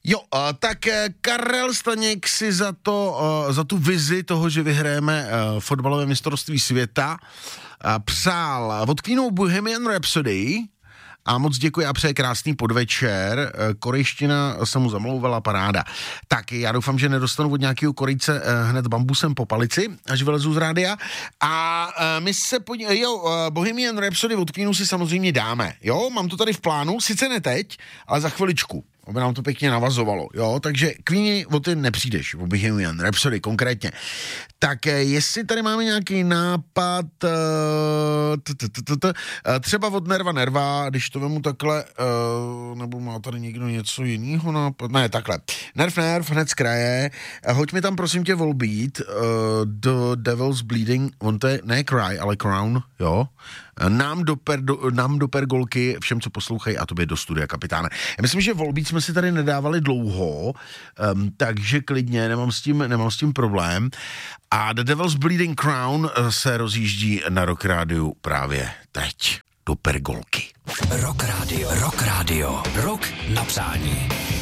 Jo, tak Karel Staněk si za tu vizi toho, že vyhrajeme fotbalové mistrovství světa, přál od Queenů Bohemian Rhapsody a moc děkuji a přeje krásný podvečer. Korejština se mu zamlouvala, paráda. Tak já doufám, že nedostanu od nějakého Korejce hned bambusem po palici, až vylezu z rádia. A my se Bohemian Rhapsody od Queenů si samozřejmě dáme. Jo, mám to tady v plánu, sice ne teď, ale za chviličku. Aby nám to pěkně navazovalo, jo, takže Queeni, o ty nepřijdeš, o Bohemian Rhapsody konkrétně. Tak jestli tady máme nějaký nápad, třeba od Nerva, když to vemu takhle, nebo má tady někdo něco jiného nápad, ne, takhle, Nerv, hned z kraje, hoď mi tam prosím tě Volbeat, The Devil's Bleeding, on to je, ne Cry, ale Crown, jo, nám do pergolky, všem, co poslouchají, a tobě do studia, kapitáne. Já myslím, že Volbeat jsme si tady nedávali dlouho, takže klidně, nemám s tím problém. A The Devil's Bleeding Crown se rozjíždí na Rock Rádiu právě teď do pergolky. Rock Radio, rock na přání.